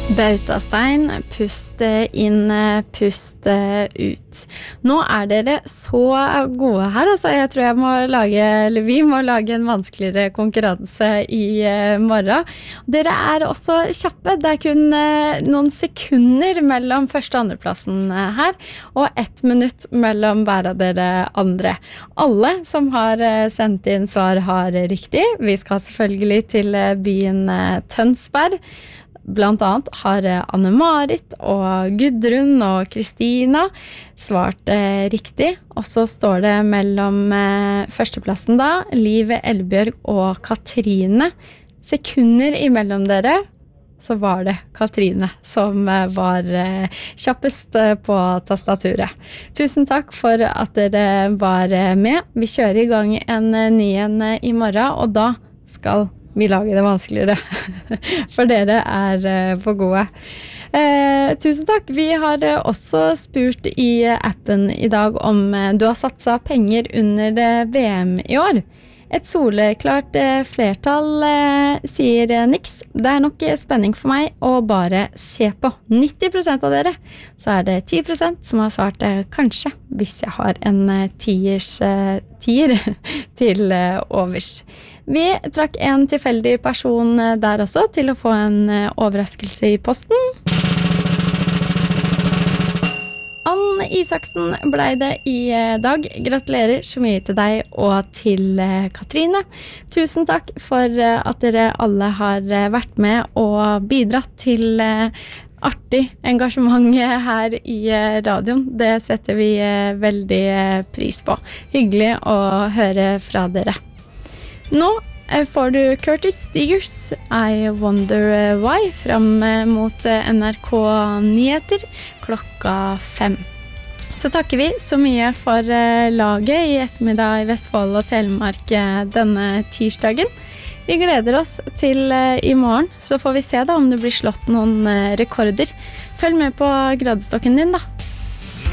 Bautastein, puste inn, puste ut. Nå dere så gode her, altså jeg tror vi må lage en vanskeligere konkurranse i morgen. Dere også kjappe, det kun noen sekunder mellom første og andreplassen her, og 1 minutt mellom hver av dere andre. Alle som har sendt inn svar har riktig. Vi skal selvfølgelig til byen Tønsberg. Blant annet har Anne-Marit og Gudrun og Kristina svart riktig. Og så står det mellom førsteplassen da, Liv Elbjørg og Katrine. Sekunder imellom dere, så var det Katrine som var kjappest på tastaturet. Tusen takk for at dere var med. Vi kjører i gang en ny en i morgen, og da skal vi lager det vanskeligere, for dere for gode. Tusen takk. Vi har også spurt i appen i dag om du har satset penger under VM i år. Et soleklart flertall sier niks. Det nok spenning for meg å bare se på. 90% av dere, så det 10% som har svart kanskje, hvis jeg har en tier til overs. Vi trakk en tilfeldig person der også til å få en overraskelse i posten. Ann Isaksen ble det i dag. Gratulerer så mye til deg og til Katrine. Tusen takk for at dere alle har vært med og bidratt til artig engasjement her i radioen. Det setter vi veldig pris på. Hyggelig å høre fra dere. Nå får du Curtis Stigers I Wonder Why fram mot NRK Nyheter klokka 5. Så takker vi så mye for laget i ettermiddag i Vestfold og Telemark denne tirsdagen. Vi gleder oss til i morgen, så får vi se da om det blir slått noen rekorder. Følg med på gradestokken din da.